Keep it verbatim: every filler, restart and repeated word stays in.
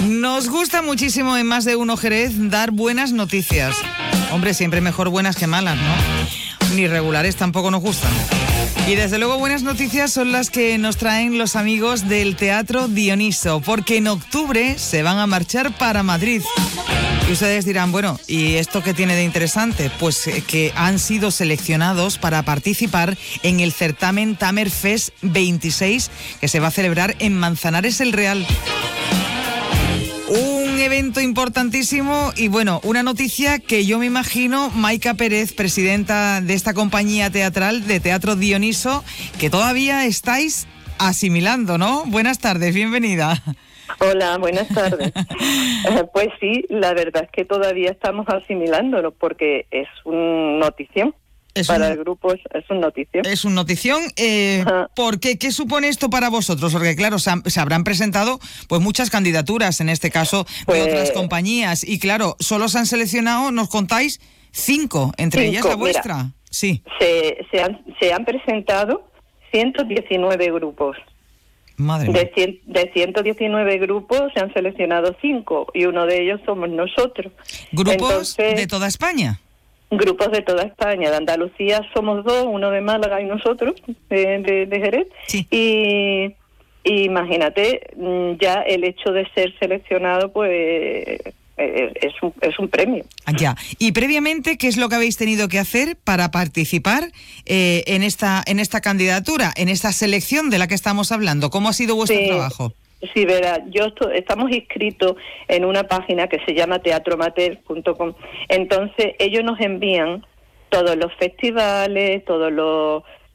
Nos gusta muchísimo en Más de Uno Jerez dar buenas noticias. Hombre, siempre mejor buenas que malas, ¿no? Ni regulares tampoco nos gustan. Y desde luego buenas noticias son las que nos traen los amigos del Teatro Dioniso, porque en octubre se van a marchar para Madrid. Y ustedes dirán, bueno, ¿y esto qué tiene de interesante? Pues eh, que han sido seleccionados para participar en el certamen Tamer Fest veintiséis, que se va a celebrar en Manzanares el Real. Un evento importantísimo y bueno, una noticia que yo me imagino, Maika Pérez, presidenta de esta compañía teatral de Teatro Dioniso, que todavía estáis asimilando, ¿no? Buenas tardes, bienvenida. Hola, buenas tardes. Eh, pues sí, la verdad es que todavía estamos asimilándolo porque es un notición. Es para un, el grupo es, es un notición. Es un notición. Eh, ¿Por qué? ¿Qué supone esto para vosotros? Porque claro, se, han, se habrán presentado pues muchas candidaturas, en este caso, pues, de otras compañías. Y claro, solo se han seleccionado, nos contáis, cinco, entre cinco, ellas la vuestra. Mira, sí. Se, se, han, se han presentado ciento diecinueve grupos. Madre mía. De, cien, de ciento diecinueve grupos se han seleccionado cinco y uno de ellos somos nosotros. ¿Grupos Entonces, de toda España? Grupos de toda España. De Andalucía somos dos, uno de Málaga y nosotros, de, de, de Jerez. Sí. Y, y imagínate, ya el hecho de ser seleccionado, pues es un, es un premio. Ya. Y previamente, ¿qué es lo que habéis tenido que hacer para participar eh, en esta en esta candidatura, en esta selección de la que estamos hablando? ¿Cómo ha sido vuestro sí. trabajo? Sí, verá, yo estoy, estamos inscritos en una página que se llama teatromater punto com. Entonces, ellos nos envían todos los festivales, todos los